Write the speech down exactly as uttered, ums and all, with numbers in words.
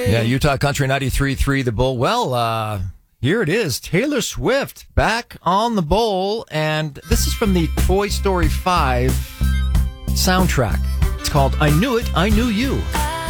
Yeah, Utah Country ninety-three point three, The Bull. Well, uh, here it is. Taylor Swift back on the Bull. And this is from the Toy Story five soundtrack. It's called I Knew It, I Knew You.